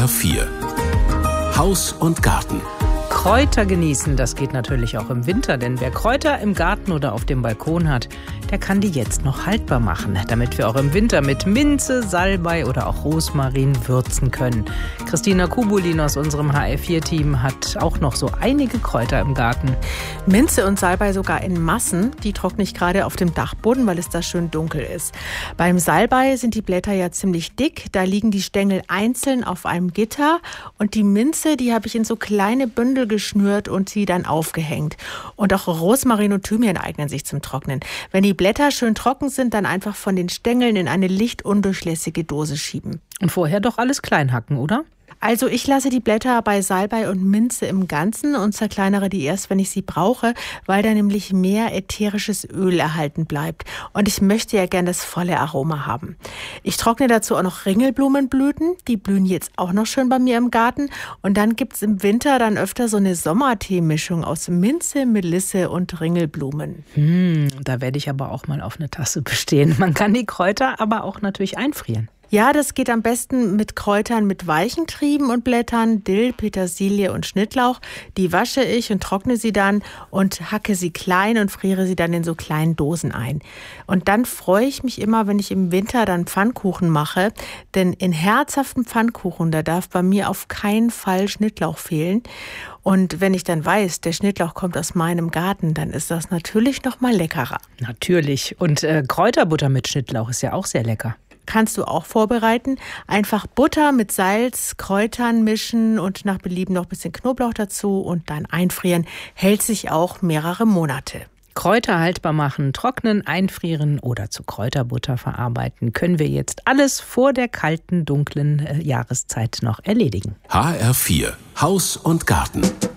HR4 Haus und Garten. Kräuter genießen, das geht natürlich auch im Winter, denn wer Kräuter im Garten oder auf dem Balkon hat, der kann die jetzt noch haltbar machen, damit wir auch im Winter mit Minze, Salbei oder auch Rosmarin würzen können. Christina Kubulin aus unserem HR4-Team hat auch noch so einige Kräuter im Garten. Minze und Salbei sogar in Massen, die trockne ich gerade auf dem Dachboden, weil es da schön dunkel ist. Beim Salbei sind die Blätter ja ziemlich dick, da liegen die Stängel einzeln auf einem Gitter und die Minze, die habe ich in so kleine Bündel geschnürt und sie dann aufgehängt. Und auch Rosmarin und Thymian eignen sich zum Trocknen. Wenn die Blätter schön trocken sind, dann einfach von den Stängeln in eine lichtundurchlässige Dose schieben. Und vorher doch alles klein hacken, oder? Also ich lasse die Blätter bei Salbei und Minze im Ganzen und zerkleinere die erst, wenn ich sie brauche, weil da nämlich mehr ätherisches Öl erhalten bleibt. Und ich möchte ja gern das volle Aroma haben. Ich trockne dazu auch noch Ringelblumenblüten, die blühen jetzt auch noch schön bei mir im Garten. Und dann gibt's im Winter dann öfter so eine Sommertee-Mischung aus Minze, Melisse und Ringelblumen. Da werde ich aber auch mal auf eine Tasse bestehen. Man kann die Kräuter aber auch natürlich einfrieren. Ja, das geht am besten mit Kräutern mit weichen Trieben und Blättern, Dill, Petersilie und Schnittlauch. Die wasche ich und trockne sie dann und hacke sie klein und friere sie dann in so kleinen Dosen ein. Und dann freue ich mich immer, wenn ich im Winter dann Pfannkuchen mache, denn in herzhaften Pfannkuchen, da darf bei mir auf keinen Fall Schnittlauch fehlen. Und wenn ich dann weiß, der Schnittlauch kommt aus meinem Garten, dann ist das natürlich noch mal leckerer. Natürlich. Und Kräuterbutter mit Schnittlauch ist ja auch sehr lecker. Kannst du auch vorbereiten. Einfach Butter mit Salz, Kräutern mischen und nach Belieben noch ein bisschen Knoblauch dazu und dann einfrieren. Hält sich auch mehrere Monate. Kräuter haltbar machen, trocknen, einfrieren oder zu Kräuterbutter verarbeiten, können wir jetzt alles vor der kalten, dunklen Jahreszeit noch erledigen. HR4 Haus und Garten.